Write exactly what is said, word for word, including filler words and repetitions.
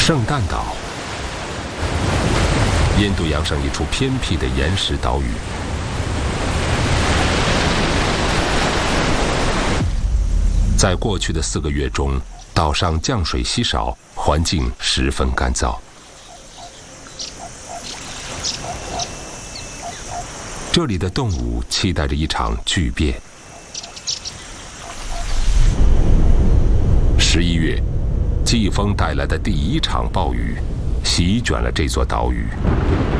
圣诞岛，印度洋上一处偏僻的岩石岛屿。在过去的四个月中，岛上降水稀少，环境十分干燥。这里的动物期待着一场巨变。十一月，季风带来的第一场暴雨席卷了这座岛屿。